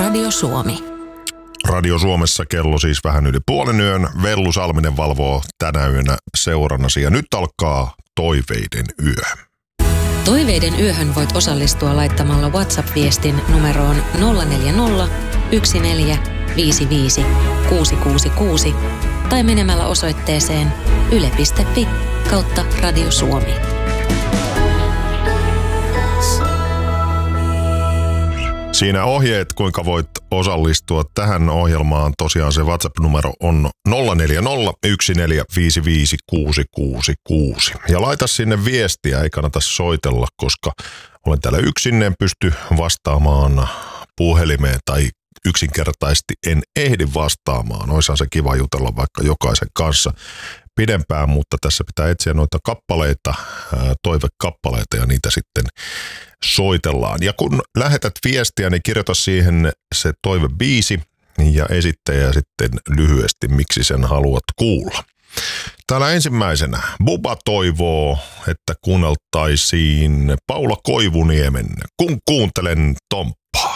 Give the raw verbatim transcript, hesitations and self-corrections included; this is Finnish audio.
Radio Suomi. Radio Suomessa kello siis vähän yli puolen yön. Vellu Salminen valvoo tänä yönä seurannasi ja nyt alkaa Toiveiden yö. Toiveiden yöhön voit osallistua laittamalla WhatsApp-viestin numeroon nolla neljä nolla, yksi neljä, viisi viisi, kuusi kuusi kuusi tai menemällä osoitteeseen yle piste fi kautta Radio Suomi. Siinä ohjeet, kuinka voit osallistua tähän ohjelmaan. Tosiaan se WhatsApp-numero on nolla neljä nolla, yksi neljä, viisi viisi, kuusi kuusi kuusi. Ja laita sinne viestiä, ei kannata soitella, koska olen täällä yksin, en pysty vastaamaan puhelimeen tai yksinkertaisesti en ehdi vastaamaan. Oishan se kiva jutella vaikka jokaisen kanssa pidempään, mutta tässä pitää etsiä noita kappaleita, toivekappaleita ja niitä sitten soitellaan. Ja kun lähetät viestiä, niin kirjoita siihen se toivebiisi ja esittäjä sitten lyhyesti, miksi sen haluat kuulla. Täällä ensimmäisenä Buba toivoo, että kuunneltaisiin Paula Koivuniemen Kun kuuntelen Tomppaa.